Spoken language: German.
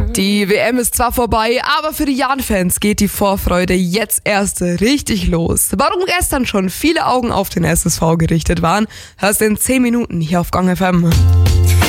Die WM ist zwar vorbei, aber für die Jan-Fans geht die Vorfreude jetzt erst richtig los. Warum gestern schon viele Augen auf den SSV gerichtet waren, hörst du in 10 Minuten hier auf Gang FM.